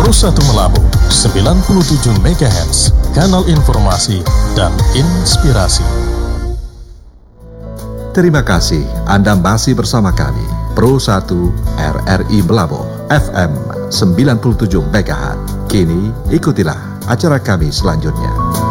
Pro 1 Melabu 97 MHz, kanal informasi dan inspirasi. Terima kasih Anda masih bersama kami, Pro 1 RRI Melabu FM 97 MHz. Kini ikutilah acara kami selanjutnya.